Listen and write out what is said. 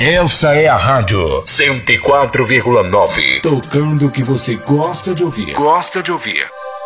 Essa é a Rádio 104,9. Tocando o que você gosta de ouvir. Gosta de ouvir.